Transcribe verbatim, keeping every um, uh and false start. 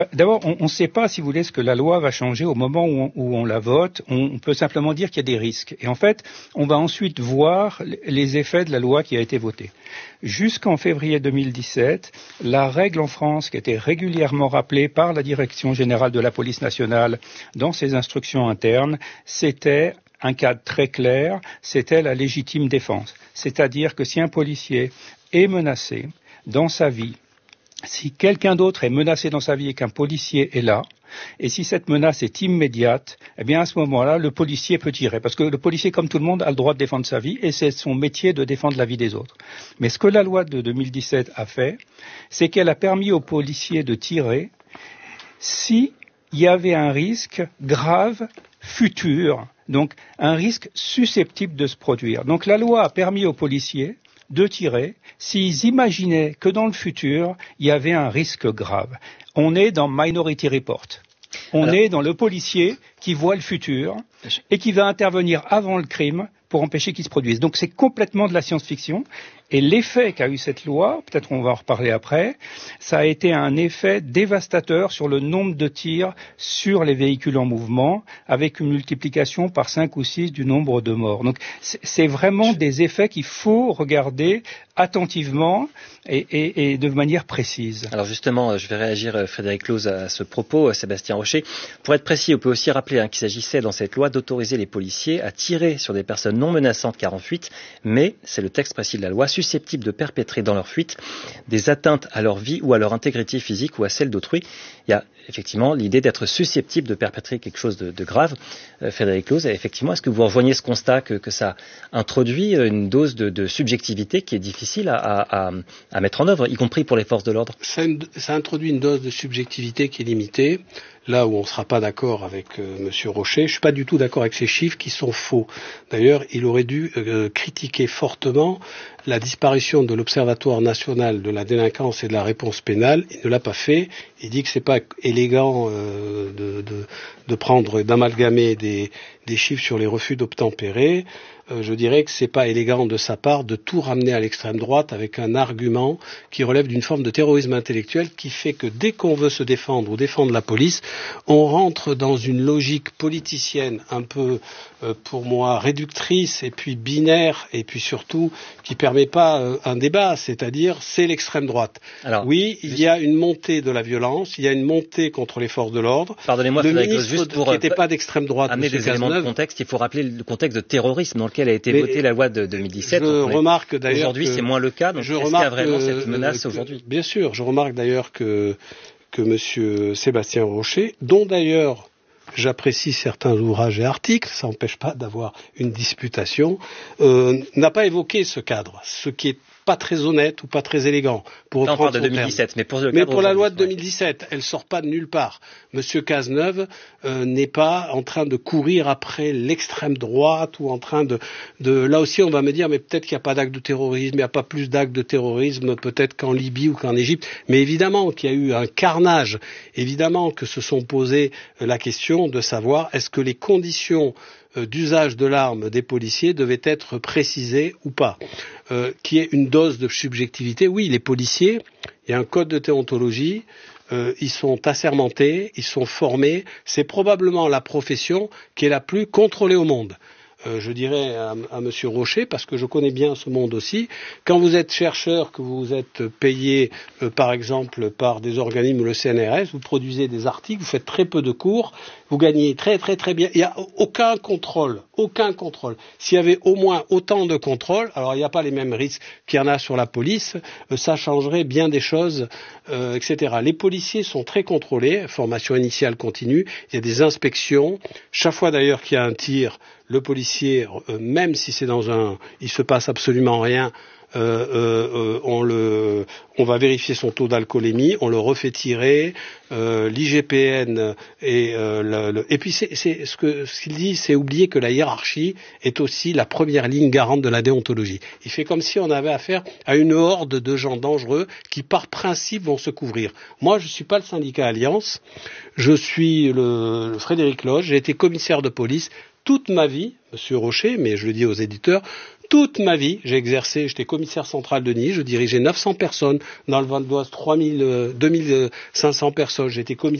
D'abord, on ne sait pas, si vous voulez, ce que la loi va changer au moment où on, où on la vote. On, on peut simplement dire qu'il y a des risques. Et en fait, on va ensuite voir les effets de la loi qui a été votée. Jusqu'en février deux mille dix-sept, la règle en France, qui était régulièrement rappelée par la Direction générale de la police nationale dans ses instructions internes, c'était un cadre très clair, c'était la légitime défense. C'est-à-dire que si un policier est menacé dans sa vie, si quelqu'un d'autre est menacé dans sa vie et qu'un policier est là, et si cette menace est immédiate, eh bien à ce moment-là, le policier peut tirer. Parce que le policier, comme tout le monde, a le droit de défendre sa vie et c'est son métier de défendre la vie des autres. Mais ce que la loi de deux mille dix-sept a fait, c'est qu'elle a permis aux policiers de tirer s'il y avait un risque grave futur, donc un risque susceptible de se produire. Donc la loi a permis aux policiers de tirer s'ils imaginaient que dans le futur, il y avait un risque grave. On est dans Minority Report. On Alors, est dans le policier qui voit le futur et qui va intervenir avant le crime pour empêcher qu'il se produise. Donc c'est complètement de la science-fiction. Et l'effet qu'a eu cette loi, peut-être on va en reparler après, ça a été un effet dévastateur sur le nombre de tirs sur les véhicules en mouvement, avec une multiplication par cinq ou six du nombre de morts. Donc c'est vraiment des effets qu'il faut regarder attentivement et, et, et de manière précise. Alors justement, je vais réagir, Frédéric Close, à ce propos, Sébastien Rocher. Pour être précis, on peut aussi rappeler hein, qu'il s'agissait dans cette loi d'autoriser les policiers à tirer sur des personnes non menaçantes car en fuite, mais c'est le texte précis de la loi, susceptibles de perpétrer dans leur fuite des atteintes à leur vie ou à leur intégrité physique ou à celle d'autrui. Il y a effectivement l'idée d'être susceptible de perpétrer quelque chose de, de grave. Euh, Frédéric Close, effectivement, est-ce que vous rejoignez ce constat que, que ça introduit une dose de, de subjectivité qui est difficile à, à, à mettre en œuvre, y compris pour les forces de l'ordre? Ça, ça introduit une dose de subjectivité qui est limitée. Là où on ne sera pas d'accord avec euh, Monsieur Rocher, je ne suis pas du tout d'accord avec ces chiffres qui sont faux. D'ailleurs, il aurait dû euh, critiquer fortement la disparition de l'Observatoire national de la délinquance et de la réponse pénale. Il ne l'a pas fait. Il dit que c'est pas élégant euh, de, de, de prendre, d'amalgamer des, des chiffres sur les refus d'obtempérer. Euh, je dirais que c'est pas élégant de sa part de tout ramener à l'extrême droite avec un argument qui relève d'une forme de terrorisme intellectuel qui fait que dès qu'on veut se défendre ou défendre la police, on rentre dans une logique politicienne un peu, euh, pour moi, réductrice et puis binaire et puis surtout qui permet pas euh, un débat, c'est-à-dire c'est l'extrême droite. Alors, oui, il y a une montée de la violence, il y a une montée contre les forces de l'ordre. Pardonnez-moi, le Frédéric, ministre juste pour qui n'était pas d'extrême droite, amener des éléments de contexte, il faut rappeler le contexte de terrorisme dans lequel a été Mais votée la loi de deux mille dix-sept. Je remarque d'ailleurs aujourd'hui, c'est moins le cas. Donc, est-ce qu'il y a vraiment cette menace aujourd'hui? Bien sûr, je remarque d'ailleurs que que Monsieur Sébastien Rocher, dont d'ailleurs j'apprécie certains ouvrages et articles, ça n'empêche pas d'avoir une disputation, euh, n'a pas évoqué ce cadre, ce qui est pas très honnête ou pas très élégant. Pour non, reprendre de deux mille dix-sept, mais pour, le mais pour la loi de deux mille ouais. dix-sept, elle sort pas de nulle part. Monsieur Cazeneuve euh, n'est pas en train de courir après l'extrême droite ou en train de, de... Là aussi, on va me dire, mais peut-être qu'il n'y a pas d'actes de terrorisme, il n'y a pas plus d'actes de terrorisme peut-être qu'en Libye ou qu'en Égypte. Mais évidemment qu'il y a eu un carnage. Évidemment que se sont posées la question de savoir est-ce que les conditions d'usage de l'arme des policiers devait être précisé ou pas, euh, qui est une dose de subjectivité. Oui, les policiers, il y a un code de déontologie, euh, ils sont assermentés, ils sont formés, c'est probablement la profession qui est la plus contrôlée au monde. Euh, je dirais à, à Monsieur Rocher, parce que je connais bien ce monde aussi, quand vous êtes chercheur, que vous êtes payé euh, par exemple par des organismes ou le C N R S, vous produisez des articles, vous faites très peu de cours, vous gagnez très très très bien. Il n'y a aucun contrôle, aucun contrôle. S'il y avait au moins autant de contrôle, alors il n'y a pas les mêmes risques qu'il y en a sur la police, euh, ça changerait bien des choses, euh, et cetera. Les policiers sont très contrôlés, formation initiale continue, il y a des inspections, chaque fois d'ailleurs qu'il y a un tir, le policier, euh, même si c'est dans un, il se passe absolument rien, euh, euh, on le, on va vérifier son taux d'alcoolémie, on le refait tirer, euh, l'I G P N et euh, le, le, et puis c'est, c'est ce que ce qu'il dit, c'est oublier que la hiérarchie est aussi la première ligne garante de la déontologie. Il fait comme si on avait affaire à une horde de gens dangereux qui, par principe, vont se couvrir. Moi, je suis pas le syndicat Alliance, je suis le, le Frédéric Loge, j'ai été commissaire de police toute ma vie, Monsieur Rocher, mais je le dis aux éditeurs, toute ma vie, j'ai exercé, j'étais commissaire central de Nice, je dirigeais neuf cents personnes, dans le Val d'Oise, trois mille, deux mille cinq cents personnes, j'étais commissaire